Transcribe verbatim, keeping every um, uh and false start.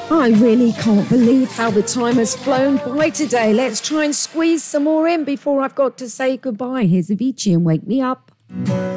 I really can't believe how the time has flown by today. Let's try and squeeze some more in before I've got to say goodbye. Here's Avicii and Wake Me Up.